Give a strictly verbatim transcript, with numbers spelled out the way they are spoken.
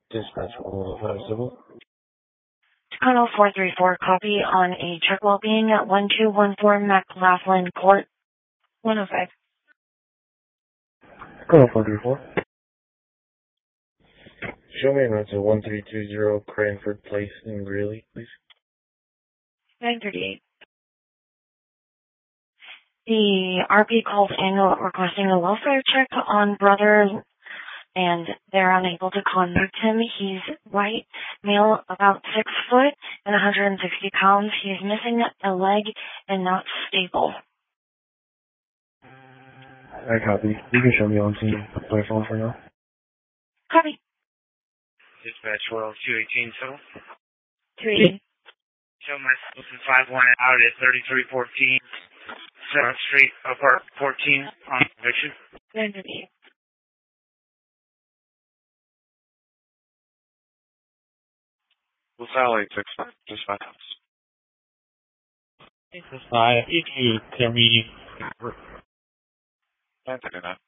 Dispatch one five seven. Channel four three four, copy on a check well-being at one two one four McLaughlin Court, one oh five. Channel four three four. Show me around to one three two zero Cranford Place in Greeley, please. nine thirty-eight. The R P called in requesting a welfare check on brother, and they're unable to contact him. He's white, male, about six foot, and one hundred sixty pounds. He's missing a leg and not stable. I copy. You can show me on scene by phone for now. Copy. Dispatch twelve two eighteen seven. two eighteen. Show my five one out at thirty-three fourteen seventh Street, apart fourteen on conviction. nine thirty-eight. We'll satellite six five, just five. Six five, if you can read. That's it enough.